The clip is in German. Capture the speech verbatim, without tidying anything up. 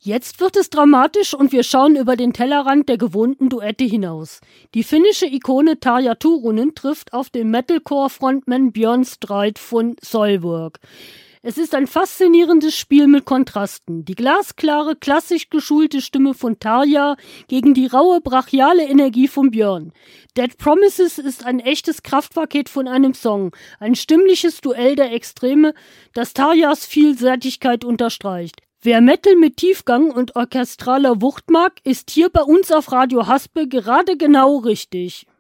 Jetzt wird es dramatisch und wir schauen über den Tellerrand der gewohnten Duette hinaus. Die finnische Ikone Tarja Turunen trifft auf den Metalcore-Frontman Björn Streit von Soilwork. Es ist ein faszinierendes Spiel mit Kontrasten. Die glasklare, klassisch geschulte Stimme von Tarja gegen die raue, brachiale Energie von Björn. Dead Promises ist ein echtes Kraftpaket von einem Song, ein stimmliches Duell der Extreme, das Tarjas Vielseitigkeit unterstreicht. Wer Metal mit Tiefgang und orchestraler Wucht mag, ist hier bei uns auf Radio Haspe gerade genau richtig.